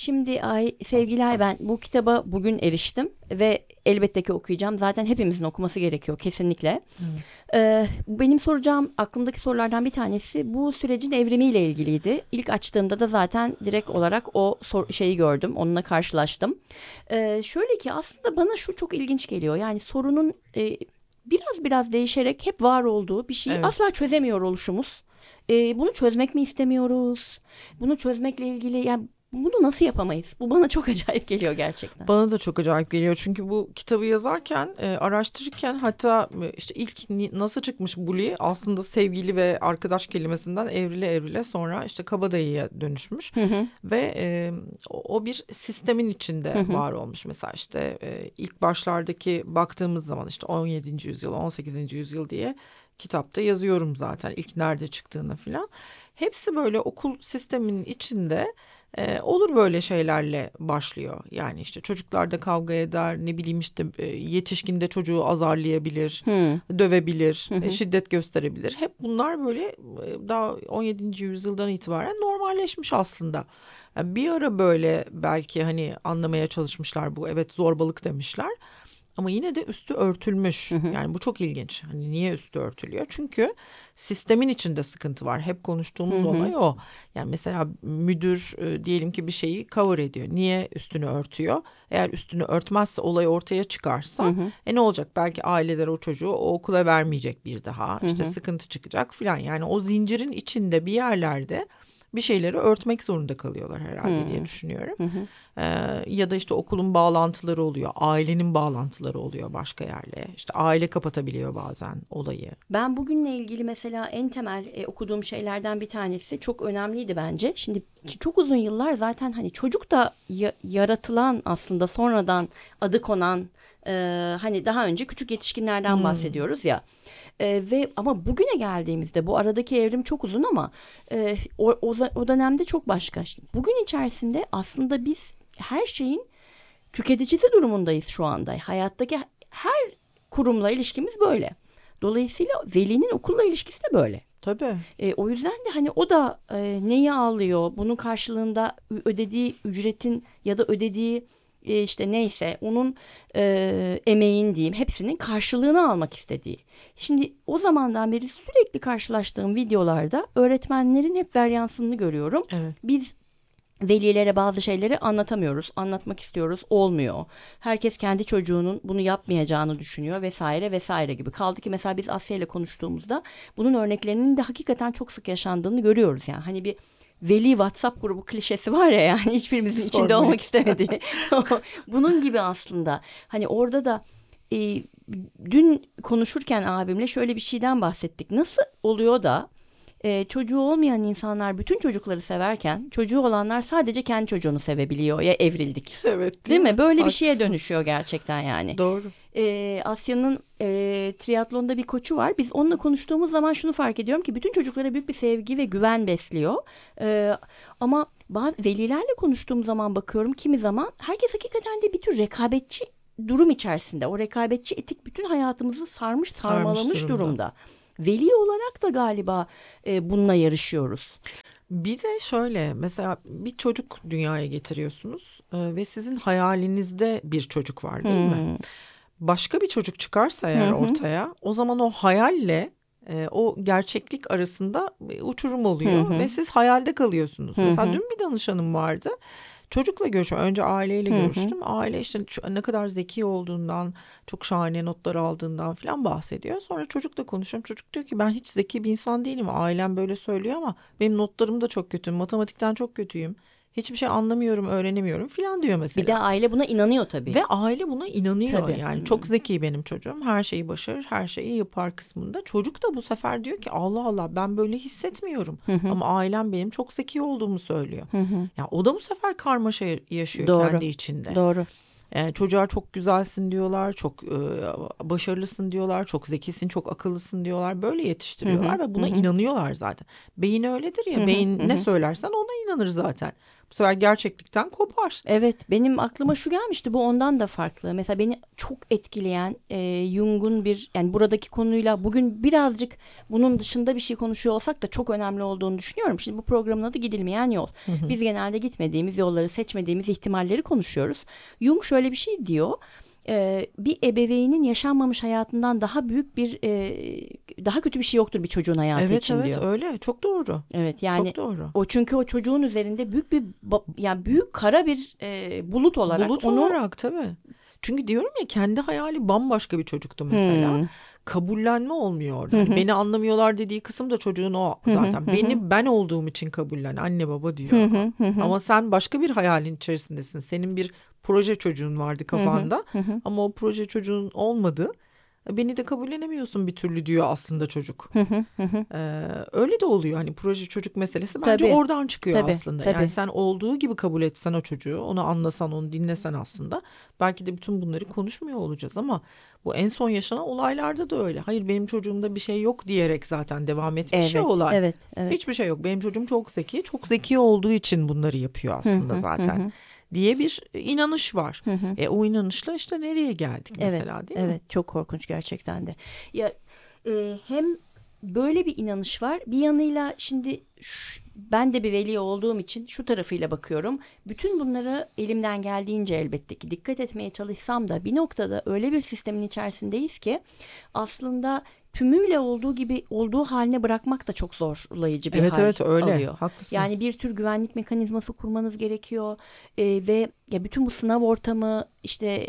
Şimdi sevgili Ay, ben bu kitaba bugün eriştim ve elbette ki okuyacağım. Zaten hepimizin okuması gerekiyor kesinlikle. Evet. Benim soracağım aklımdaki sorulardan bir tanesi bu sürecin evrimiyle ilgiliydi. İlk açtığımda da zaten direkt olarak o şeyi gördüm, onunla karşılaştım. Şöyle ki aslında bana şu çok ilginç geliyor. Yani sorunun biraz değişerek hep var olduğu bir şeyi Evet. asla çözemiyor oluşumuz. Bunu çözmek mi istemiyoruz? Bunu çözmekle ilgili yani bunu nasıl yapamayız? Bu bana çok acayip geliyor gerçekten. Bana da çok acayip geliyor. Çünkü bu kitabı yazarken, araştırırken hatta işte ilk nasıl çıkmış bully aslında sevgili ve arkadaş kelimesinden evrile sonra işte kabadayıya dönüşmüş. Hı hı. Ve o bir sistemin içinde Hı hı. var olmuş. Mesela işte ilk başlardaki baktığımız zaman işte 17. yüzyıl, 18. yüzyıl diye kitapta yazıyorum zaten ilk nerede çıktığını falan. Hepsi böyle okul sisteminin içinde olur böyle şeylerle başlıyor. Yani işte çocuklar da kavga eder, ne bileyim işte yetişkin de çocuğu azarlayabilir, Hı dövebilir, hı. Hı. şiddet gösterebilir. Hep bunlar böyle daha 17. yüzyıldan itibaren normalleşmiş aslında. Yani bir ara böyle belki hani anlamaya çalışmışlar, bu evet zorbalık demişler. Ama yine de üstü örtülmüş. Hı hı. Yani bu çok ilginç. Hani niye üstü örtülüyor? Çünkü sistemin içinde sıkıntı var. Hep Hı konuştuğumuz hı. olay o. Yani mesela müdür diyelim ki bir şeyi cover ediyor. Niye üstünü örtüyor? Eğer üstünü örtmezse, olay ortaya Hı çıkarsa hı. ne olacak? Belki aileler o çocuğu o okula vermeyecek bir daha. Hı İşte hı. sıkıntı çıkacak filan. Yani o zincirin içinde bir yerlerde bir şeyleri örtmek zorunda kalıyorlar herhalde diye düşünüyorum. Hı hı. Ya da işte okulun bağlantıları oluyor, ailenin bağlantıları oluyor başka yerle. İşte aile kapatabiliyor bazen olayı. Ben bugünle ilgili mesela en temel okuduğum şeylerden bir tanesi çok önemliydi bence. Şimdi çok uzun yıllar zaten hani çocuk da yaratılan aslında sonradan adı konan hani daha önce küçük yetişkinlerden Hmm. bahsediyoruz ya. Ve ama bugüne geldiğimizde bu aradaki evrim çok uzun ama o dönemde çok başka. Şimdi bugün içerisinde aslında biz her şeyin tüketicisi durumundayız şu anda. Hayattaki her kurumla ilişkimiz böyle. Dolayısıyla velinin okulla ilişkisi de böyle. Tabii. O yüzden de hani o da neyi alıyor, bunun karşılığında ödediği ücretin ya da ödediği işte neyse onun emeğin diyeyim hepsinin karşılığını almak istediği. Şimdi o zamandan beri sürekli karşılaştığım videolarda öğretmenlerin hep varyansını görüyorum. Evet. Biz velilere bazı şeyleri anlatamıyoruz, anlatmak istiyoruz, olmuyor. Herkes kendi çocuğunun bunu yapmayacağını düşünüyor vesaire vesaire gibi. Kaldı ki mesela biz Asya ile konuştuğumuzda bunun örneklerinin de hakikaten çok sık yaşandığını görüyoruz. Yani hani bir veli WhatsApp grubu klişesi var ya yani hiçbirimizin içinde Sormayın. olmak istemediği. Bunun gibi aslında. Hani orada da e, dün konuşurken abimle şöyle bir şeyden bahsettik. Nasıl oluyor da çocuğu olmayan insanlar bütün çocukları severken çocuğu olanlar sadece kendi çocuğunu sevebiliyor ya evrildik. Evet, değil Değil mi? mi? Böyle bir şeye Haklısınız. dönüşüyor gerçekten yani. Doğru. Asya'nın triatlonda bir koçu var. Biz onunla konuştuğumuz zaman şunu fark ediyorum ki bütün çocuklara büyük bir sevgi ve güven besliyor. Ama bazı velilerle konuştuğum zaman bakıyorum kimi zaman herkes hakikaten de bir tür rekabetçi durum içerisinde. O rekabetçi etik bütün hayatımızı sarmış Sarmış sarmalamış durumda. durumda. Veli olarak da galiba bununla yarışıyoruz. Bir de şöyle mesela bir çocuk dünyaya getiriyorsunuz ve sizin hayalinizde bir çocuk var, değil mi? Hmm. Başka bir çocuk çıkarsa Hı eğer hı. ortaya, o zaman o hayalle o gerçeklik arasında uçurum Hı oluyor hı. ve siz hayalde kalıyorsunuz. Hı Mesela hı. dün bir danışanım vardı. Çocukla görüştüm. Önce aileyle Hı hı. görüştüm. Aile işte ne kadar zeki olduğundan, çok şahane notlar aldığından falan bahsediyor. Sonra çocukla konuşuyorum. Çocuk diyor ki ben hiç zeki bir insan değilim. Ailem böyle söylüyor ama benim notlarım da çok kötü. Matematikten çok kötüyüm. Hiçbir şey anlamıyorum, öğrenemiyorum falan diyor Bir de mesela. aile buna inanıyor tabii. Ve aile buna inanıyor. Tabii. Yani çok zeki benim çocuğum. Her şeyi başarır, her şeyi yapar kısmında. Çocuk da bu sefer diyor ki Allah Allah ben böyle hissetmiyorum. Hı hı. Ama ailem benim çok zeki olduğumu söylüyor. Hı hı. Ya o da bu sefer karmaşa yaşıyor Doğru. kendi içinde. Doğru. Çocuğa çok güzelsin diyorlar, çok başarılısın diyorlar, çok zekisin, çok akıllısın diyorlar. Böyle yetiştiriyorlar ve buna inanıyorlar zaten. Beyin öyledir ya, beyin ne söylersen ona inanır zaten. Bu sefer gerçeklikten kopar. Evet, benim aklıma şu gelmişti, bu ondan da farklı. Mesela beni çok etkileyen Jung'un yani buradaki konuyla bugün birazcık bunun dışında bir şey konuşuyor olsak da çok önemli olduğunu düşünüyorum. Şimdi bu programın adı Gidilmeyen Yol. Biz genelde gitmediğimiz yolları, seçmediğimiz ihtimalleri konuşuyoruz. Jung şöyle bir şey diyor. Bir ebeveynin yaşanmamış hayatından daha büyük daha kötü bir şey yoktur bir çocuğun hayatı için diyor. Evet öyle, çok doğru. Evet, yani çok doğru. çünkü o çocuğun üzerinde büyük bir yani büyük kara bir bulut olarak olarak tabii. Çünkü diyorum ya, kendi hayali bambaşka bir çocuktu mesela. Kabullenme olmuyor orada. Hani beni anlamıyorlar dediği kısım da çocuğun o zaten. Ben olduğum için kabullen anne baba diyor. Ama sen başka bir hayalin içerisindesin. Senin bir proje çocuğun vardı kafanda. Ama o proje çocuğun olmadı. Beni de kabullenemiyorsun bir türlü diyor aslında çocuk. Öyle de oluyor, hani proje çocuk meselesi bence Tabii. oradan çıkıyor Tabii, aslında. tabii. Yani sen olduğu gibi kabul etsen o çocuğu, onu anlasan, onu dinlesen aslında belki de bütün bunları konuşmuyor olacağız. Ama bu en son yaşanan olaylarda da öyle. Hayır, benim çocuğumda bir şey yok diyerek zaten devam etmiş ya olay. Evet. Hiçbir şey yok. Benim çocuğum çok zeki. Çok zeki olduğu için bunları yapıyor aslında zaten. Diye bir inanış var. O inanışla işte nereye geldik mesela, değil mi? Evet, çok korkunç gerçekten de. Ya hem böyle bir inanış var. Bir yanıyla şimdi ben de bir veli olduğum için şu tarafıyla bakıyorum. Bütün bunları elimden geldiğince elbette ki dikkat etmeye çalışsam da bir noktada öyle bir sistemin içerisindeyiz ki aslında tümüyle olduğu haline bırakmak da çok zorlayıcı bir hal öyle. alıyor. Haklısınız. Yani bir tür güvenlik mekanizması kurmanız gerekiyor. Ve ya bütün bu sınav ortamı, işte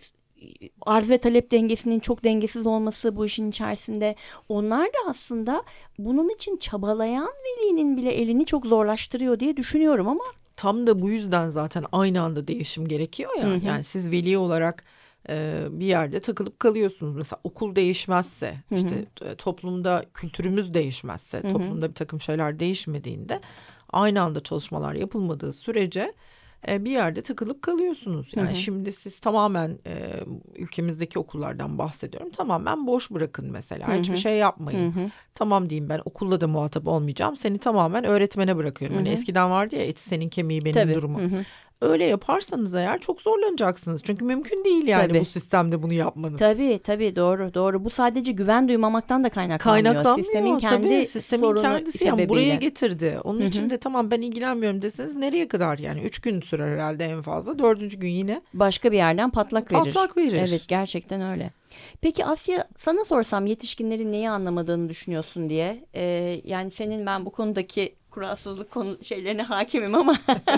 arz ve talep dengesinin çok dengesiz olması bu işin içerisinde, onlar da aslında bunun için çabalayan velinin bile elini çok zorlaştırıyor diye düşünüyorum ama tam da bu yüzden zaten aynı anda değişim gerekiyor ya. Yani siz veli olarak bir yerde takılıp kalıyorsunuz. Mesela okul değişmezse, işte toplumda kültürümüz değişmezse, toplumda bir takım şeyler değişmediğinde, aynı anda çalışmalar yapılmadığı sürece bir yerde takılıp kalıyorsunuz. Yani şimdi siz tamamen ülkemizdeki okullardan bahsediyorum. Tamamen boş bırakın mesela. Hiçbir şey yapmayın. Tamam diyeyim, ben okulla da muhatap olmayacağım. Seni tamamen öğretmene bırakıyorum. Hani eskiden vardı ya, eti senin kemiği benim durumu. Öyle yaparsanız eğer çok zorlanacaksınız. Çünkü mümkün değil yani bu sistemde bunu yapmanız. Tabii doğru. Bu sadece güven duymamaktan da kaynaklanmıyor. Sistemin kendi sorunu kendisi sebebiyle. Yani buraya getirdi. Onun için de tamam ben ilgilenmiyorum deseniz nereye kadar yani? 3 gün sürer herhalde en fazla. 4. gün yine başka bir yerden patlak verir. verir. Evet, gerçekten öyle. Peki Asya, sana sorsam yetişkinlerin neyi anlamadığını düşünüyorsun diye. Yani senin, ben bu konudaki kuralsızlık şeylerine hakimim ama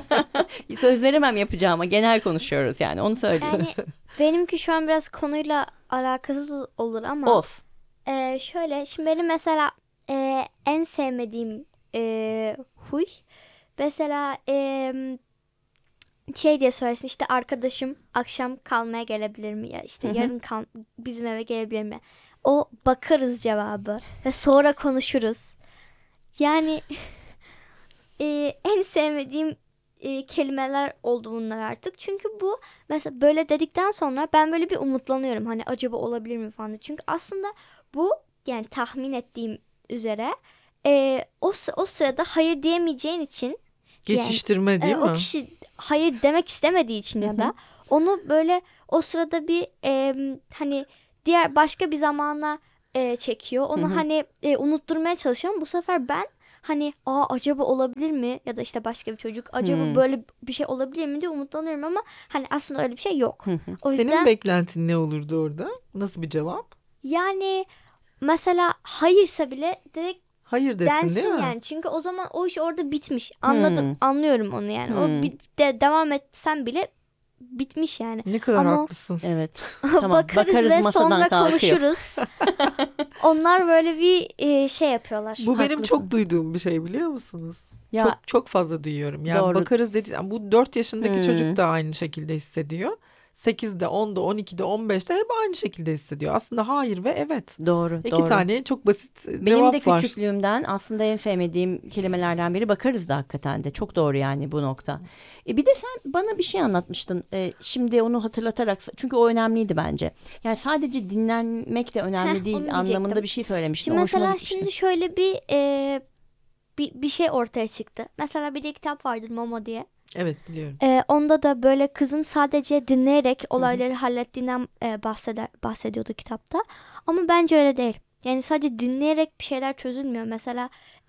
söz veremem yapacağıma, genel konuşuyoruz yani, onu söyleyeyim. Yani benimki şu an biraz konuyla alakasız olur ama olsun. Şöyle, şimdi benim mesela en sevmediğim huy mesela şey diye söylersin, işte arkadaşım akşam kalmaya gelebilir mi, ya işte yarın bizim eve gelebilir mi? O bakarız cevabı ve sonra konuşuruz. Yani en sevmediğim kelimeler oldu bunlar artık. Çünkü bu mesela böyle dedikten sonra ben böyle bir umutlanıyorum. Hani acaba olabilir mi falan. Çünkü aslında bu, yani tahmin ettiğim üzere o sırada hayır diyemeyeceğin için, geçiştirme değil mi? O kişi hayır demek istemediği için ya da onu böyle o sırada bir hani diğer başka bir zamana çekiyor. Onu hani unutturmaya çalışıyorum. Bu sefer ben hani acaba olabilir mi, ya da işte başka bir çocuk acaba böyle bir şey olabilir mi diye umutlanıyorum ama hani aslında öyle bir şey yok. O yüzden, senin beklentin ne olurdu orada? Nasıl bir cevap? yani mesela hayırsa bile direkt hayır desin, densin değil mi? yani. Çünkü o zaman o iş orada bitmiş. Anlıyorum onu yani. O devam etsen bile bitmiş yani. Ne kadar haklısın. Evet. Tamam, bakarız ve sonra kalkıyor. konuşuruz. Onlar böyle bir şey yapıyorlar. Bu benim çok duyduğum bir şey, biliyor musunuz? Ya, çok çok fazla duyuyorum. Yani doğru. bakarız dedi. Bu 4 yaşındaki çocuk da aynı şekilde hissediyor. 8'de, 10'da, 12'de, 15'te hep aynı şekilde hissediyor. Aslında hayır ve evet. Doğru, İki doğru. tane çok basit Benim cevap de var. küçüklüğümden aslında en sevmediğim kelimelerden biri bakarız da hakikaten de. Çok doğru yani bu nokta. Bir de sen bana bir şey anlatmıştın. Şimdi onu hatırlatarak, çünkü o önemliydi bence. Yani sadece dinlenmek de önemli değil onu anlamında diyecektim. bir şey söylemiştin. Şimdi O hoşuma mesela gitmişti. şimdi şöyle bir şey ortaya çıktı. Mesela bir de kitap vardır Momo diye. Evet, biliyorum. Onda da böyle kızın sadece dinleyerek olayları hallettiğinden bahsediyordu kitapta. Ama bence öyle değil. Yani sadece dinleyerek bir şeyler çözülmüyor. Mesela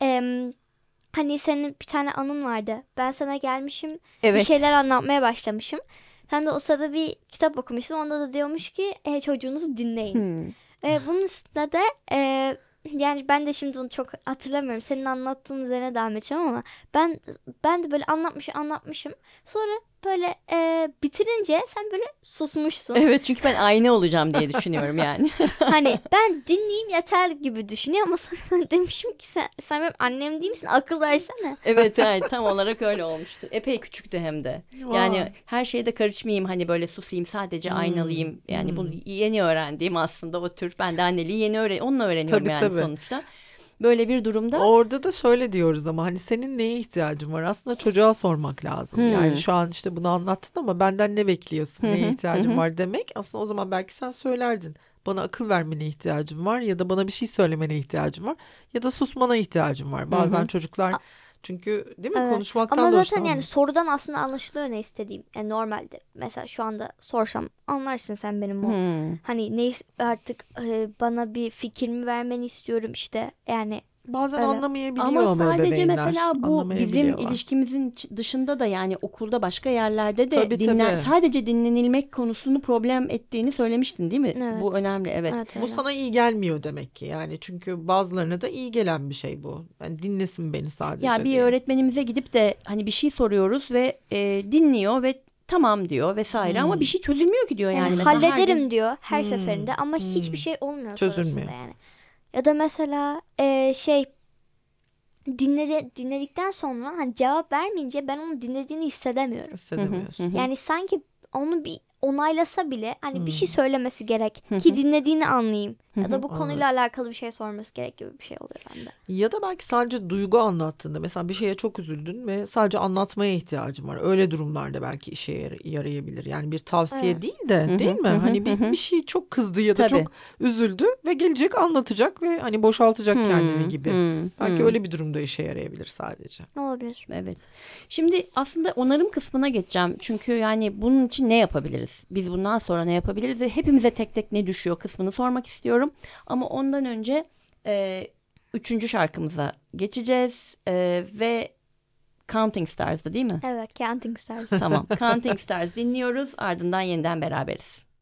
hani senin bir tane anın vardı. Ben sana gelmişim, bir Evet. şeyler anlatmaya başlamışım. Sen de o sırada bir kitap okumuşsun. Onda da diyormuş ki çocuğunuzu dinleyin. Bunun üstüne de yani ben de şimdi onu çok hatırlamıyorum. Senin anlattığın üzerine devam edeceğim ama ben de böyle anlatmışım. Sonra böyle bitirince sen böyle susmuşsun. Evet, çünkü ben ayna olacağım diye düşünüyorum yani. Hani ben dinleyeyim yeter gibi düşünüyor ama sonra ben demişim ki sen benim annem değil misin? Akıl versene. Evet, tam olarak öyle olmuştu. Epey küçüktü hem de. Yani Vay. her şeyde karışmayayım, hani böyle susayım, sadece aynalıyım. Yani bunu yeni öğrendiğim aslında o tür. Ben de anneliği onunla öğreniyorum Tabii, yani tabii. sonuçta. Böyle bir durumda. Orada da şöyle diyoruz ama hani senin neye ihtiyacın var? Aslında çocuğa sormak lazım. Yani şu an işte bunu anlattın ama benden ne bekliyorsun? Neye ihtiyacın var demek. Aslında o zaman belki sen söylerdin. Bana akıl vermene ihtiyacım var ya da bana bir şey söylemene ihtiyacım var ya da susmana ihtiyacım var. Bazen çocuklar çünkü değil mi Evet. konuşmaktan Ama da zaten hoşlanmıyor. yani sorudan aslında anlaşılıyor ne istediğim. Yani normalde mesela şu anda sorsam anlarsın sen benim o. Hani ne artık bana bir fikir mi vermeni istiyorum işte. Yani Bazen evet. anlamayabiliyor Ama ama sadece bebeğinler. mesela bu bizim Anlamayabiliyorlar. ilişkimizin dışında da, yani okulda başka yerlerde de Tabii, tabii. sadece dinlenilmek konusunu problem ettiğini söylemiştin değil mi? Evet. Bu önemli, evet. Evet, Bu öyle. sana iyi gelmiyor demek ki. Yani çünkü bazılarına da iyi gelen bir şey bu. Yani dinlesin beni sadece Ya bir diye. öğretmenimize gidip de hani bir şey soruyoruz ve dinliyor ve tamam diyor vesaire ama bir şey çözülmüyor ki diyor Yani yani. Mesela her hallederim gün diyor her seferinde ama hiçbir şey olmuyor Çözülmüyor. sonrasında yani. Ya da mesela dinledikten sonra hani cevap vermeyince ben onu dinlediğini hissedemiyorum. Hissedemiyorsun. Yani sanki onu bir onaylasa bile hani bir şey söylemesi gerek ki dinlediğini anlayayım. Ya da bu konuyla alakalı bir şey sorması gerek gibi bir şey oluyor bende. Ya da belki sadece duygu anlattığında mesela bir şeye çok üzüldün ve sadece anlatmaya ihtiyacın var. Öyle durumlarda belki işe yarayabilir. Yani bir tavsiye Evet. değil de değil mi? Hani bir şey çok kızdı ya da Tabii. çok üzüldü ve gelecek anlatacak ve hani boşaltacak kendini gibi. Belki öyle bir durumda işe yarayabilir sadece. Olabilir. Evet. Şimdi aslında onarım kısmına geçeceğim. Çünkü yani bunun için ne yapabiliriz? Biz bundan sonra ne yapabiliriz? Ve hepimize tek tek ne düşüyor kısmını sormak istiyorum. Ama ondan önce 3. şarkımıza geçeceğiz. Ve Counting Stars'dı değil mi? Evet, Counting Stars. Tamam. Counting Stars dinliyoruz. Ardından yeniden beraberiz.